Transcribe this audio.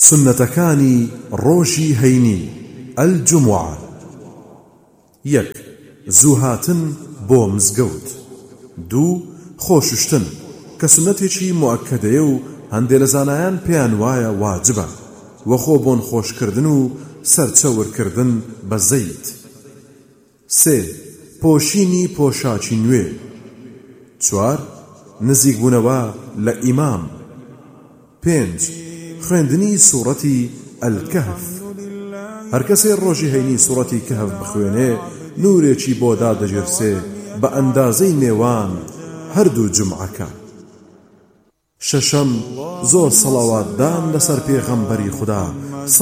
سنەتەکانی ڕۆژی هەینی الجمعة. 1. زوو هاتن بۆ مزگەوت. 2. خۆششتن کە سنەتێکی موەککەدەیە و هەندێک لە زانایان پێیان وایە واجبە، وەخۆ بۆن خۆشکردن و سەرچەورکردن بە زەیت. 3. پۆشینی پۆشاکی نوێ. 4. نزیک بوونەوە لە ئیمام. 5. خوێندنی سوورەتی الکەهف. هەر کەسێ ڕۆژی هەینی سوورەتی کەهف بخوێنێ نورێکی بۆ دادەژێرسێ بە ئەندازەی نێوان هەردوو جمعەکە. 6. زۆر سەڵاواتدان لەسەر پێغەمبەری خوددا